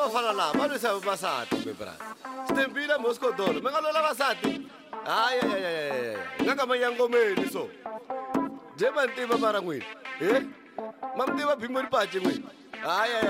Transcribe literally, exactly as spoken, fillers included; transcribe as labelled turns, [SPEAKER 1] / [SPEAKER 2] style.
[SPEAKER 1] fana laha va lwisa vavasati kumbe brata Stembile Moscodolo mi nga lwela vasati hayi hi nga ka manyangomeni so je ma ni tiva mara n'wina e ma mi tiva Bhimoni Pace n'wina hayi